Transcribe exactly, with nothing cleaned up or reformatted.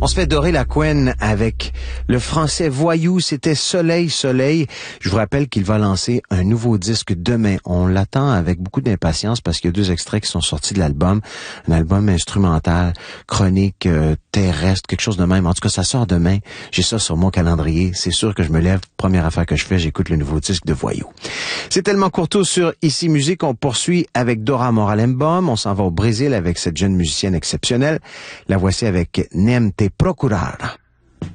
On se fait dorer la couenne avec le français Voyou, c'était Soleil, Soleil. Je vous rappelle qu'il va lancer un nouveau disque demain. On l'attend avec beaucoup d'impatience parce qu'il y a deux extraits qui sont sortis de l'album. Un album instrumental, chronique, euh, terrestre, quelque chose de même. En tout cas, ça sort demain. J'ai ça sur mon calendrier. C'est sûr que je me lève, première affaire que je fais, j'écoute le nouveau disque de Voyou. C'est tellement courto sur Ici Musique. On poursuit avec Dora Moralembom. On s'en va au Brésil avec cette jeune musicienne exceptionnelle. La voici avec Nem Te Procurar.